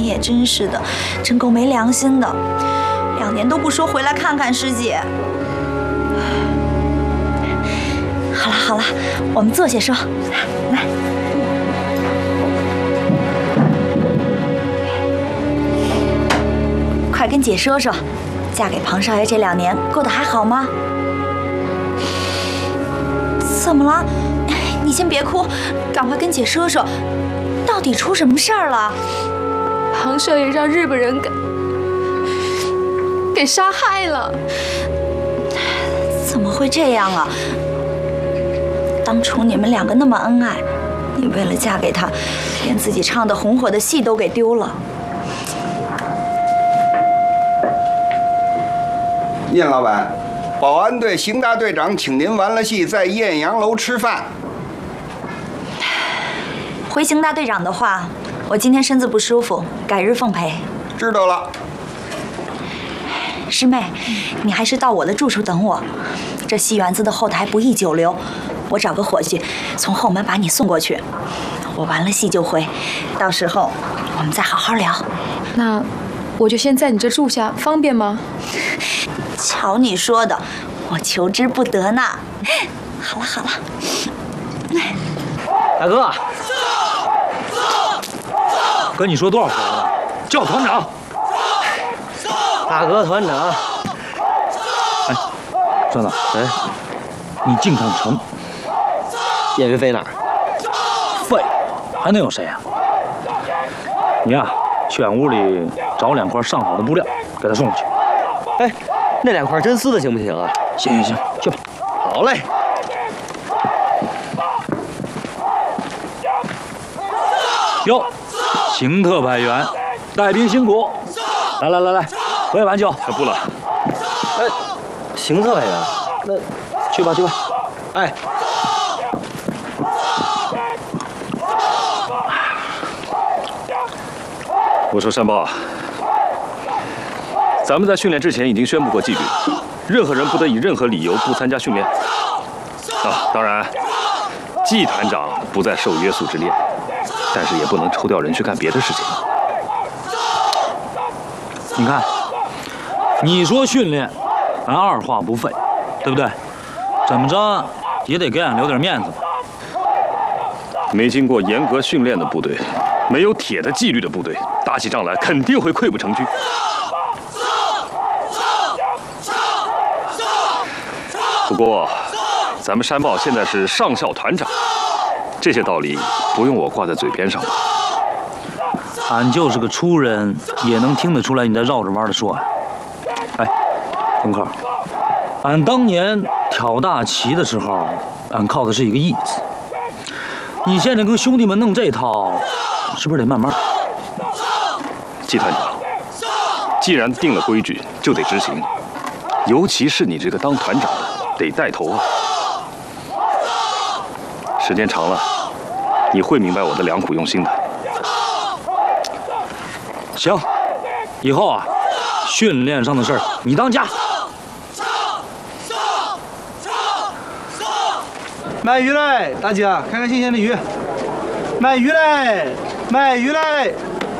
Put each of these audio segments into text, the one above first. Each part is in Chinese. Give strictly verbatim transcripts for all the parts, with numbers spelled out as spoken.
你也真是的，真够没良心的，两年都不说回来看看师姐。好了好了，我们坐下说，来。快跟姐说说，嫁给庞少爷这两年过得还好吗？怎么了？你先别哭，赶快跟姐说说，到底出什么事儿了？ 庞少爷让日本人给给杀害了。 怎么会这样啊？当初你们两个那么恩爱，你为了嫁给他，连自己唱的红火的戏都给丢了。 燕老板，保安队邢大队长请您完了戏，在艳阳楼吃饭。 回邢大队长的话，我今天身子不舒服，改日奉陪。 知道了。 师妹，你还是到我的住处等我。这戏园子的后台不宜久留，我找个伙计从后门把你送过去。我完了戏就回，到时候我们再好好聊。 那我就先在你这住下，方便吗？ 瞧你说的，我求之不得呢。好了好了， 大哥，跟你说多少回了，叫团长。大哥，团长。哎，算了，哎，你进趟城。叶云飞哪儿？废，还能有谁啊？你呀、啊，去俺屋里找两块上好的布料，给他送过去。哎。那两块真丝的行不行啊？行行行，去吧。好嘞。哟，邢特派员，带兵辛苦。来来来来，喝一碗酒。不了。哎，邢特派员，那去吧去吧。哎。 我说山豹。咱们在训练之前已经宣布过纪律，任何人不得以任何理由不参加训练。啊，当然，季团长不再受约束之列，但是也不能抽调人去干别的事情。 你看，你说训练，俺二话不废，对不对？怎么着也得给俺留点面子吧。 没经过严格训练的部队，没有铁的纪律的部队，打起仗来肯定会溃不成军。不过，咱们山豹现在是上校团长，这些道理不用我挂在嘴边上吧？ 俺就是个粗人，也能听得出来你在绕着弯的说。哎，文克，俺当年挑大旗的时候，俺靠的是一个义字。你现在跟兄弟们弄这套，是不是得慢慢？ 季团长，既然定了规矩，就得执行，尤其是你这个当团长的。得带头啊！时间长了，你会明白我的良苦用心的。 行，以后啊，训练上的事儿你当家。 卖鱼嘞，大姐，看看新鲜的鱼。卖鱼嘞，卖鱼嘞。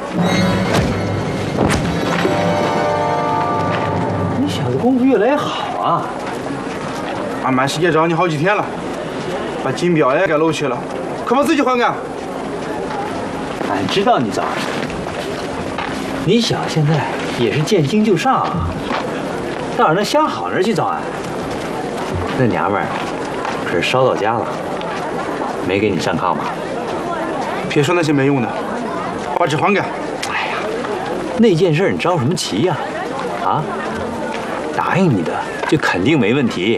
你小子功夫越来越好啊！ 俺满世界找你好几天了，把金表也给漏去了，快把自己还给俺。 俺知道你找什么，你小子现在也是见精就上啊，到哪能想好人去找俺？那娘们儿可是烧到家了，没给你上炕吧？ 别说那些没用的，把纸还给俺。 哎呀，那件事你着什么急呀？啊，答应你的就肯定没问题。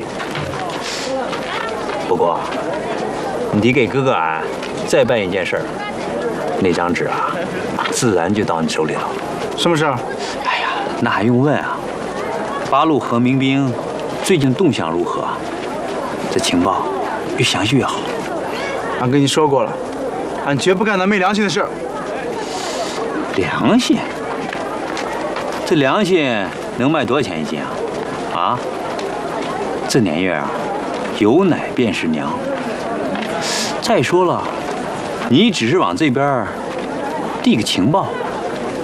不过，你得给哥哥俺再办一件事儿，那张纸啊，自然就到你手里了。 什么事儿？ 哎呀，那还用问啊？八路河民兵最近动向如何？这情报越详细越好。 俺跟你说过了，俺绝不干那没良心的事。 良心？这良心能卖多少钱一斤啊？啊？这年月啊，有奶便是娘。再说了，你只是往这边递个情报，